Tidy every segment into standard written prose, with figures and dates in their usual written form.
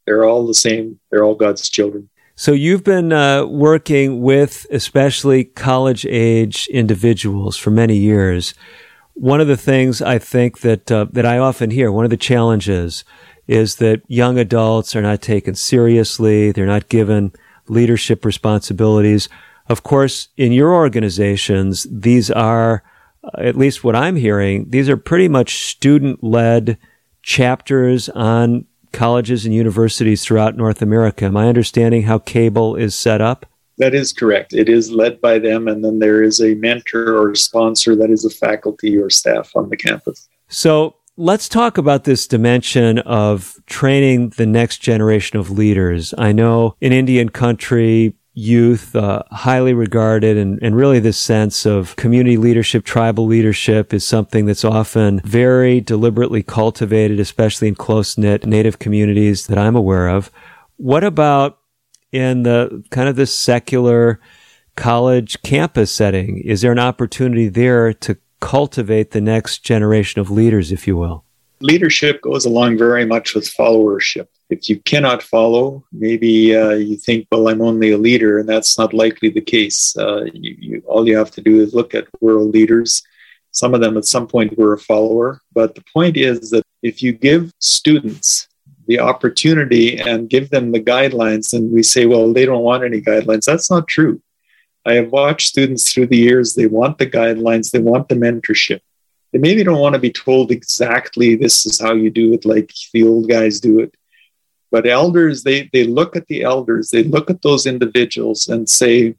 They're all the same. They're all God's children. So you've been working with especially college-age individuals for many years. One of the things I think that I often hear, one of the challenges, is that young adults are not taken seriously. They're not given leadership responsibilities. Of course, in your organizations, these are, at least what I'm hearing, these are pretty much student-led chapters on colleges and universities throughout North America. Am I understanding how Cable is set up? That is correct. It is led by them, and then there is a mentor or sponsor that is a faculty or staff on the campus. So let's talk about this dimension of training the next generation of leaders. I know in Indian country, youth, highly regarded, and really this sense of community leadership, tribal leadership is something that's often very deliberately cultivated, especially in close-knit Native communities that I'm aware of. What about in the kind of this secular college campus setting? Is there an opportunity there to cultivate the next generation of leaders, if you will? Leadership goes along very much with followership. If you cannot follow, maybe you think, well, I'm only a leader, and that's not likely the case. All you have to do is look at world leaders. Some of them at some point were a follower. But the point is that if you give students the opportunity and give them the guidelines, and we say, well, they don't want any guidelines, that's not true. I have watched students through the years. They want the guidelines. They want the mentorship. They maybe don't want to be told exactly this is how you do it like the old guys do it. But elders, they look at the elders, they look at those individuals and say,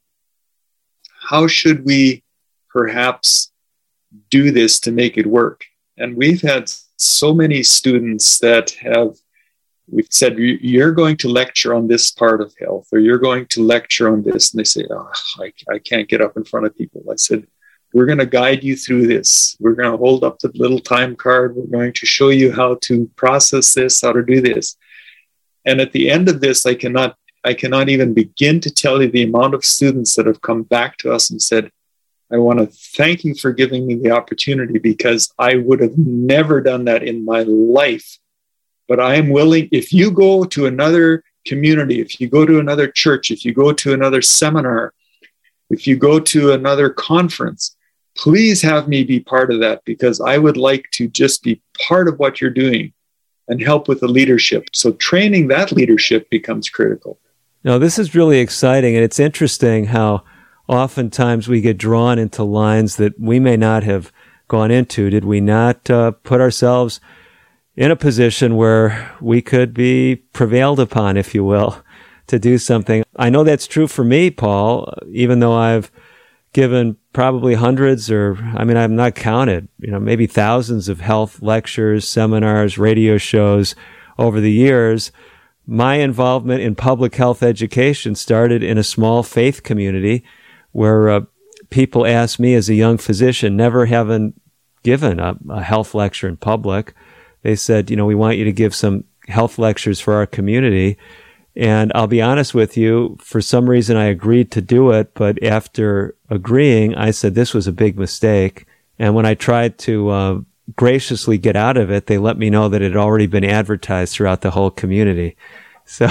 how should we perhaps do this to make it work? And we've had so many students that we've said, you're going to lecture on this part of health, or you're going to lecture on this. And they say, I can't get up in front of people. I said, we're going to guide you through this. We're going to hold up the little time card. We're going to show you how to process this, how to do this. And at the end of this, I cannot even begin to tell you the amount of students that have come back to us and said, I want to thank you for giving me the opportunity, because I would have never done that in my life. But I am willing, if you go to another community, if you go to another church, if you go to another seminar, if you go to another conference, please have me be part of that, because I would like to just be part of what you're doing and help with the leadership. So training that leadership becomes critical. Now, this is really exciting, and it's interesting how oftentimes we get drawn into lines that we may not have gone into. Did we not put ourselves in a position where we could be prevailed upon, if you will, to do something? I know that's true for me, Paul, even though I've given probably hundreds, I've not counted, maybe thousands of health lectures, seminars, radio shows over the years. My involvement in public health education started in a small faith community where people asked me as a young physician, never having given a health lecture in public. They said, we want you to give some health lectures for our community. And I'll be honest with you, for some reason I agreed to do it, but after agreeing, I said this was a big mistake. And when I tried to graciously get out of it, they let me know that it had already been advertised throughout the whole community. So,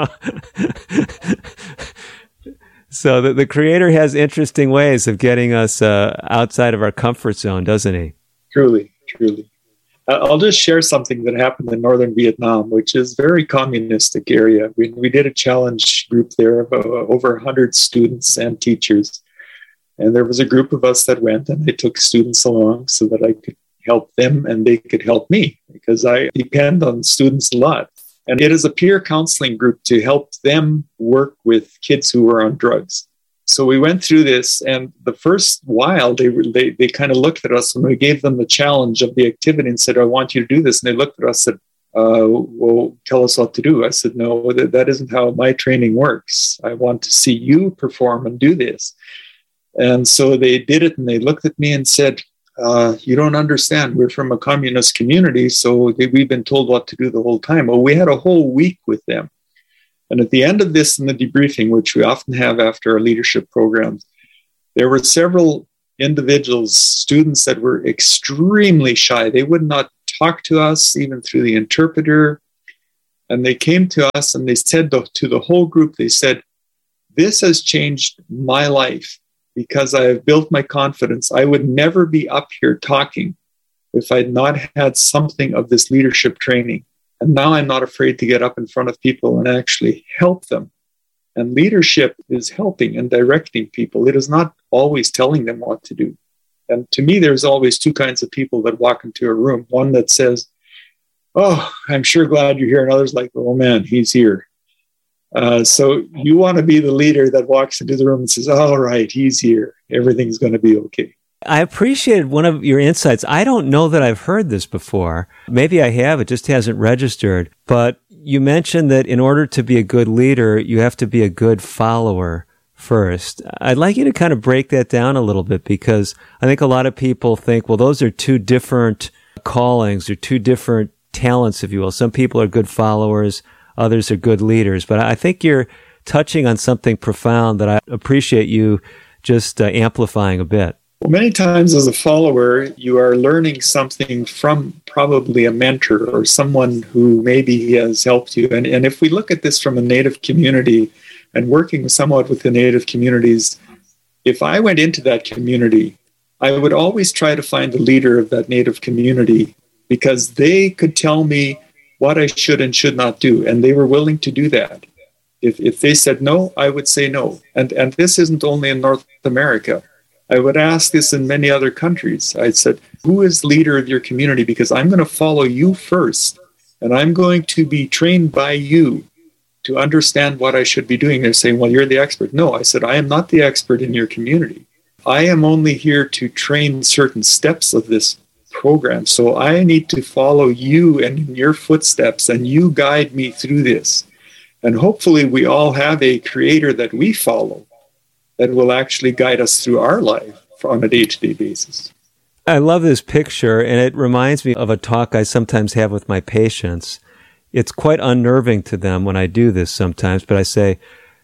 so the Creator has interesting ways of getting us outside of our comfort zone, doesn't he? Truly, truly. I'll just share something that happened in northern Vietnam, which is a very communistic area. We did a challenge group there of over 100 students and teachers. And there was a group of us that went, and I took students along so that I could help them and they could help me, because I depend on students a lot. And it is a peer counseling group to help them work with kids who were on drugs. So we went through this, and the first while they kind of looked at us when we gave them the challenge of the activity and said, I want you to do this. And they looked at us and said, well, tell us what to do. I said, no, that isn't how my training works. I want to see you perform and do this. And so they did it, and they looked at me and said, you don't understand. We're from a communist community, so we've been told what to do the whole time. Well, we had a whole week with them. And at the end of this, in the debriefing, which we often have after our leadership programs, there were several individuals, students that were extremely shy. They would not talk to us, even through the interpreter. And they came to us and they said to the whole group, they said, this has changed my life because I have built my confidence. I would never be up here talking if I'd not had something of this leadership training. And now I'm not afraid to get up in front of people and actually help them. And leadership is helping and directing people. It is not always telling them what to do. And to me, there's always two kinds of people that walk into a room. One that says, oh, I'm sure glad you're here. And others like, oh man, he's here. So you want to be the leader that walks into the room and says, all right, he's here. Everything's going to be okay. I appreciated one of your insights. I don't know that I've heard this before. Maybe I have. It just hasn't registered. But you mentioned that in order to be a good leader, you have to be a good follower first. I'd like you to kind of break that down a little bit, because I think a lot of people think, well, those are two different callings or two different talents, if you will. Some people are good followers, others are good leaders. But I think you're touching on something profound that I appreciate you just amplifying a bit. Well, many times as a follower, you are learning something from probably a mentor or someone who maybe has helped you. And if we look at this from a Native community and working somewhat with the Native communities, if I went into that community, I would always try to find the leader of that Native community, because they could tell me what I should and should not do. And they were willing to do that. If they said no, I would say no. And this isn't only in North America. I would ask this in many other countries. I said, who is leader of your community? Because I'm going to follow you first, and I'm going to be trained by you to understand what I should be doing. They're saying, well, you're the expert. No, I said, I am not the expert in your community. I am only here to train certain steps of this program. So I need to follow you and in your footsteps, and you guide me through this. And hopefully we all have a creator that we follow that will actually guide us through our life on a day-to-day basis. I love this picture, and it reminds me of a talk I sometimes have with my patients. It's quite unnerving to them when I do this sometimes, but I say,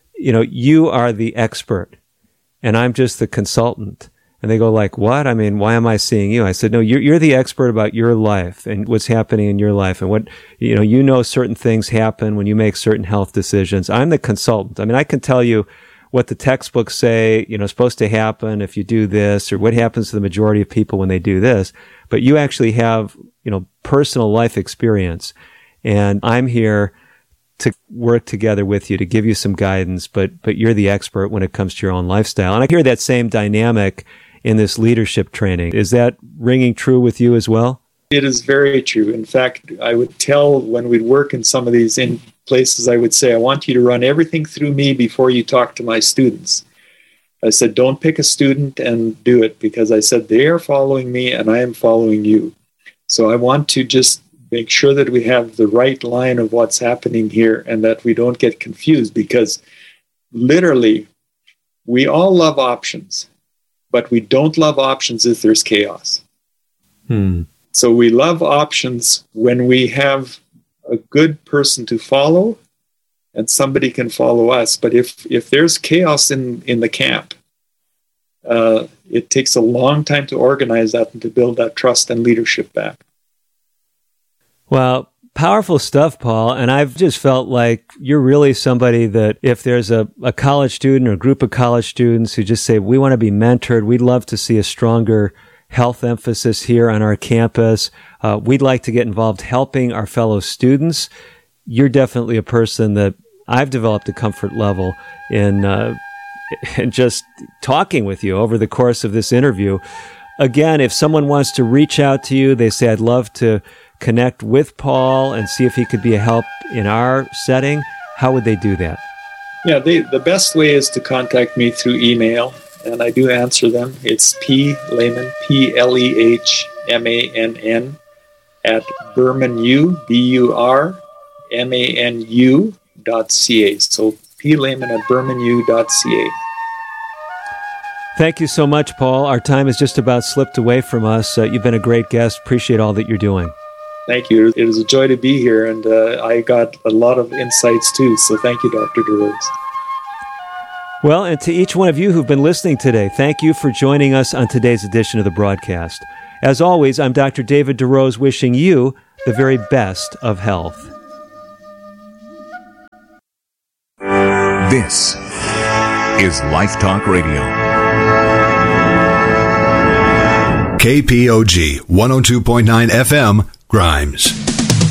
you are the expert, and I'm just the consultant. And they go like, what? I mean, why am I seeing you? I said, no, you're the expert about your life and what's happening in your life. And what, you know certain things happen when you make certain health decisions. I'm the consultant. I mean, I can tell you what the textbooks say, is supposed to happen if you do this, or what happens to the majority of people when they do this. But you actually have, personal life experience. And I'm here to work together with you to give you some guidance, but you're the expert when it comes to your own lifestyle. And I hear that same dynamic in this leadership training. Is that ringing true with you as well? It is very true. In fact, I would tell when we'd work in some of these places, I would say, I want you to run everything through me before you talk to my students. I said, don't pick a student and do it, because I said, they are following me and I am following you. So I want to just make sure that we have the right line of what's happening here and that we don't get confused, because literally we all love options, but we don't love options if there's chaos. So we love options when we have a good person to follow and somebody can follow us. But if there's chaos in the camp, it takes a long time to organize that and to build that trust and leadership back. Well, powerful stuff, Paul. And I've just felt like you're really somebody that if there's a college student or a group of college students who just say, we want to be mentored, we'd love to see a stronger health emphasis here on our campus, we'd like to get involved helping our fellow students, you're definitely a person that I've developed a comfort level in just talking with you over the course of this interview. Again, if someone wants to reach out to you, they say, I'd love to connect with Paul and see if he could be a help in our setting, how would they do that? Yeah, the best way is to contact me through email, and I do answer them. It's plehmann, Plehmann, at BurmanU, BURMANU.ca. So plehmann at BurmanU.ca. Thank you so much, Paul. Our time has just about slipped away from us. You've been a great guest. Appreciate all that you're doing. Thank you. It is a joy to be here, and I got a lot of insights too. So thank you, Dr. DeRose. Well, and to each one of you who've been listening today, thank you for joining us on today's edition of the broadcast. As always, I'm Dr. David DeRose, wishing you the very best of health. This is Life Talk Radio. KPOG 102.9 FM, Grimes.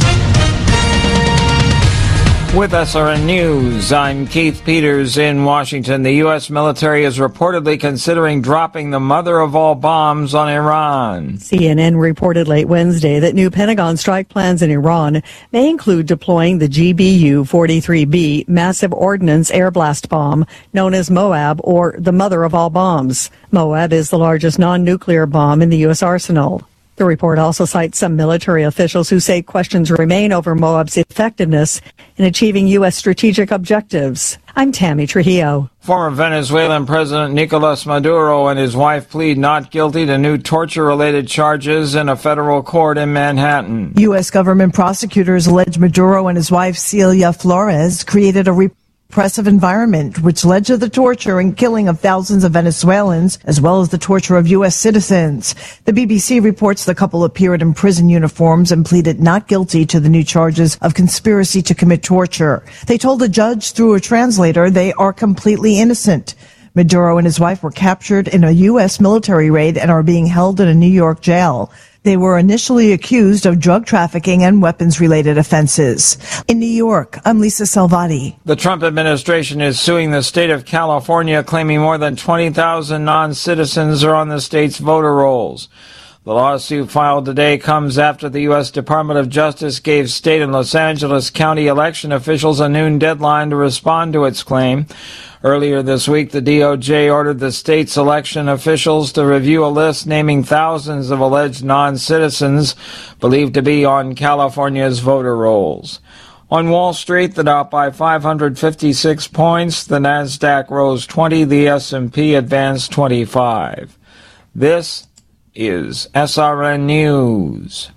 With SRN News, I'm Keith Peters in Washington. The U.S. military is reportedly considering dropping the mother of all bombs on Iran. CNN reported late Wednesday that new Pentagon strike plans in Iran may include deploying the GBU-43B massive ordnance air blast bomb, known as Moab, or the mother of all bombs. Moab is the largest non-nuclear bomb in the U.S. arsenal. The report also cites some military officials who say questions remain over Moab's effectiveness in achieving U.S. strategic objectives. I'm Tammy Trujillo. Former Venezuelan President Nicolas Maduro and his wife plead not guilty to new torture-related charges in a federal court in Manhattan. U.S. government prosecutors allege Maduro and his wife Celia Flores created a repressive environment which led to the torture and killing of thousands of Venezuelans, as well as the torture of U.S. citizens. The BBC reports the couple appeared in prison uniforms and pleaded not guilty to the new charges of conspiracy to commit torture. They told the judge through a translator they are completely innocent. Maduro and his wife were captured in a U.S. military raid and are being held in a New York jail. They were initially accused of drug trafficking and weapons-related offenses. In New York, I'm Lisa Salvati. The Trump administration is suing the state of California, claiming more than 20,000 non-citizens are on the state's voter rolls. The lawsuit filed today comes after the U.S. Department of Justice gave state and Los Angeles County election officials a noon deadline to respond to its claim. Earlier this week, the DOJ ordered the state's election officials to review a list naming thousands of alleged non-citizens believed to be on California's voter rolls. On Wall Street, the Dow by 556 points, the Nasdaq rose 20, the S&P advanced 25. This is SRN News.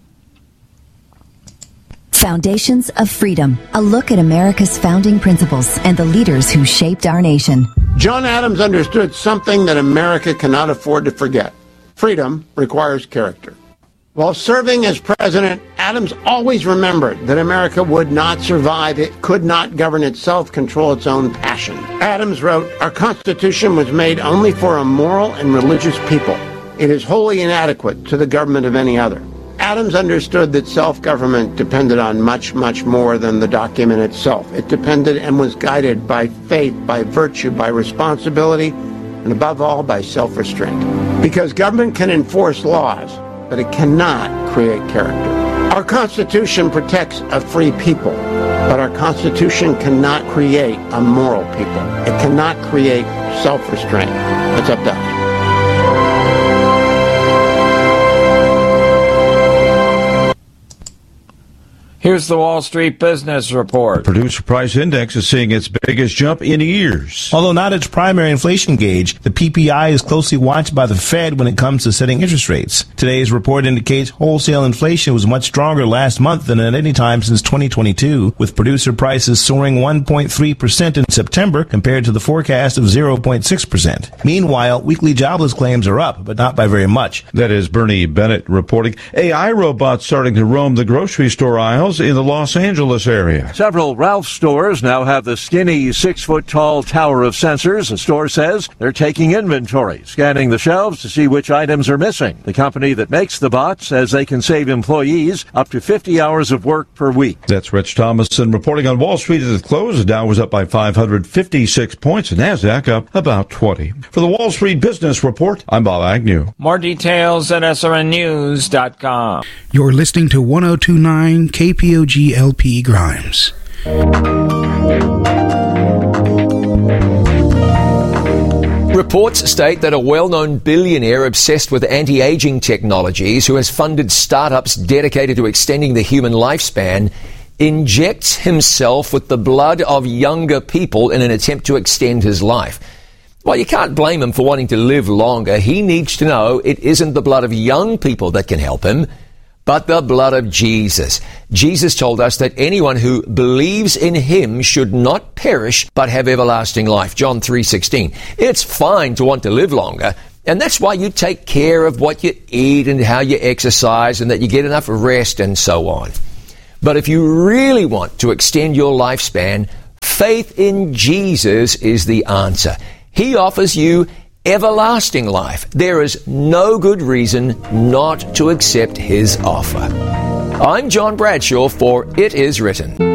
Foundations of Freedom, a look at America's founding principles and the leaders who shaped our nation. John Adams understood something that America cannot afford to forget. Freedom requires character. While serving as president, Adams always remembered that America would not survive. It could not govern itself, control its own passion. Adams wrote, "Our Constitution was made only for a moral and religious people. It is wholly inadequate to the government of any other." Adams understood that self-government depended on much, much more than the document itself. It depended and was guided by faith, by virtue, by responsibility, and above all, by self-restraint. Because government can enforce laws, but it cannot create character. Our Constitution protects a free people, but our Constitution cannot create a moral people. It cannot create self-restraint. It's up to us. Here's the Wall Street Business Report. The Producer Price Index is seeing its biggest jump in years. Although not its primary inflation gauge, the PPI is closely watched by the Fed when it comes to setting interest rates. Today's report indicates wholesale inflation was much stronger last month than at any time since 2022, with producer prices soaring 1.3% in September compared to the forecast of 0.6%. Meanwhile, weekly jobless claims are up, but not by very much. That is Bernie Bennett reporting. AI robots starting to roam the grocery store aisles in the Los Angeles area. Several Ralph stores now have the skinny 6-foot-tall tower of sensors. The store says they're taking inventory, scanning the shelves to see which items are missing. The company that makes the bots says they can save employees up to 50 hours of work per week. That's Rich Thomason reporting on Wall Street at the close. The Dow was up by 556 points, the Nasdaq up about 20. For the Wall Street Business Report, I'm Bob Agnew. More details at srnnews.com. You're listening to 102.9 KPOG LP Grimes. Reports state that a well-known billionaire obsessed with anti-aging technologies who has funded startups dedicated to extending the human lifespan injects himself with the blood of younger people in an attempt to extend his life. While you can't blame him for wanting to live longer, he needs to know it isn't the blood of young people that can help him, but the blood of Jesus. Jesus told us that anyone who believes in him should not perish but have everlasting life. John 3:16. It's fine to want to live longer, and that's why you take care of what you eat and how you exercise and that you get enough rest and so on. But if you really want to extend your lifespan, Faith in Jesus is the answer. He offers you everlasting life. There is no good reason not to accept his offer. I'm John Bradshaw for It Is Written.